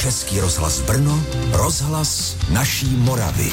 Český rozhlas Brno, rozhlas naší Moravy.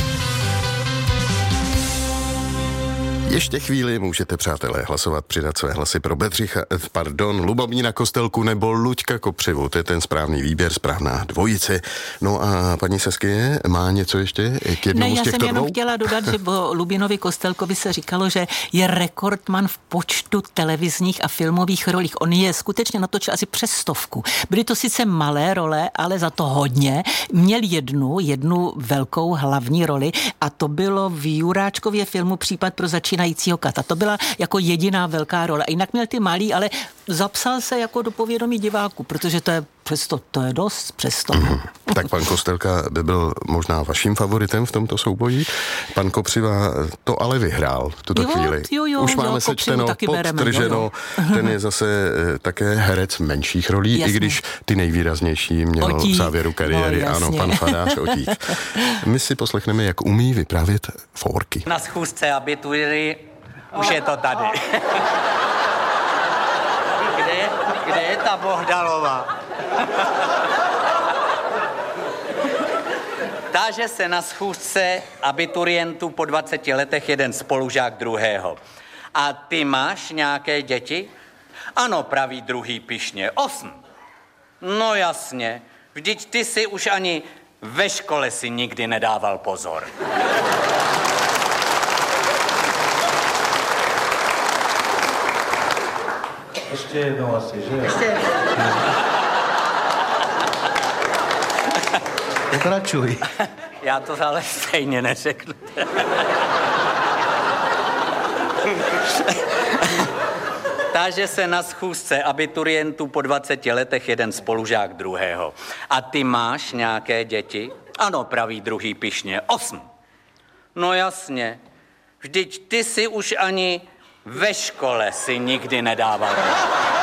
Ještě chvíli můžete, přátelé, hlasovat, přidat své hlasy pro Lubomíra Kostelku nebo Luďka Kopřivu. To je ten správný výběr, správná dvojice. No a paní Saskie má něco ještě k jednomu z těchto dvou? Já jsem jenom chtěla dodat, že o Lubinovi Kostelkovi se říkalo, že je rekordman v počtu televizních a filmových rolích. On je skutečně natočil asi přes 100. Byly to sice malé role, ale za to hodně. Měl jednu velkou hlavní roli a to bylo v Juráčkově filmu Případ pro začínajícího kata. To byla jako jediná velká role. A jinak měl ty malý, ale zapsal se jako do povědomí diváků, protože to je dost přesto. Tak pan Kostelka by byl možná vaším favoritem v tomto souboji. Pan Kopřiva to ale vyhrál v tuto chvíli. Už máme sečteno, podtrženo. Ten je zase také herec menších rolí, i když ty nejvýraznější měl v závěru kariéry. No, ano, pan farář Otík. My si poslechneme, jak umí vyprávět fórky. Na schůzce abitury už je to tady. Kde je ta Bohdalová? Táže se na schůzce abiturientů po 20 letech jeden spolužák druhého. A ty máš nějaké děti? Ano, praví druhý pyšně. 8. No jasně, vždyť ty si už ani ve škole si nikdy nedával pozor. Ještě jednou asi, že? Pokračuj. Já to ale stejně neřeknu. Táže se na schůzce abiturientů po 20 letech jeden spolužák druhého. A ty máš nějaké děti? Ano, praví druhý pyšně. 8. No jasně, vždyť ty si už ani ve škole si nikdy nedával.